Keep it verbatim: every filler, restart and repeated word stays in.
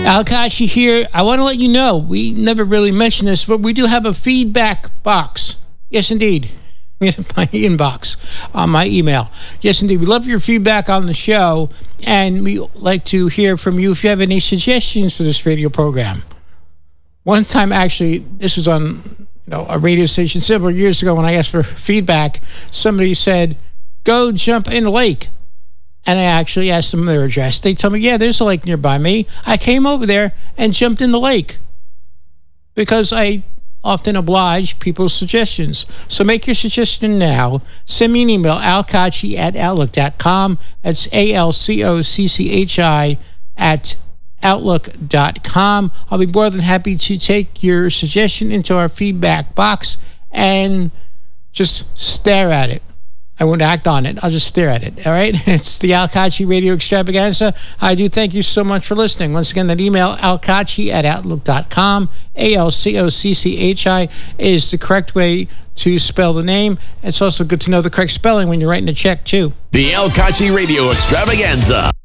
Al Kachi here. I want to let you know, we never really mentioned this, but we do have a feedback box. Yes, indeed. My inbox on my email. Yes, indeed. We love your feedback on the show, and we like to hear from you if you have any suggestions for this radio program. One time, actually, this was on you know a radio station several years ago when I asked for feedback. Somebody said, go jump in a lake. And I actually asked them their address. They told me, yeah, there's a lake nearby me. I came over there and jumped in the lake because I often oblige people's suggestions. So make your suggestion now. Send me an email, alcocci at outlook dot com. That's A L C O C C H I at outlook dot com. I'll be more than happy to take your suggestion into our feedback box and just stare at it. I won't act on it. I'll just stare at it. All right? It's the Al Kachi Radio Extravaganza. I do thank you so much for listening. Once again, that email, alcocci at outlook dot com. A L C O C C H I is the correct way to spell the name. It's also good to know the correct spelling when you're writing a check, too. The Al Kachi Radio Extravaganza.